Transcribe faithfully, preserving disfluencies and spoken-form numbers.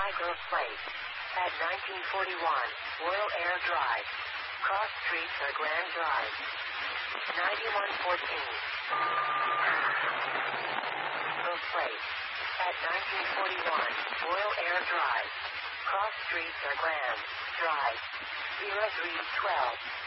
Grove Place. At nineteen forty-one, Royal Air Drive. Cross Street or Grand Drive. ninety-one fourteen. Grove Place. At nineteen forty-one, Royal Air Drive. Cross Street or Grand Drive. zero three twelve.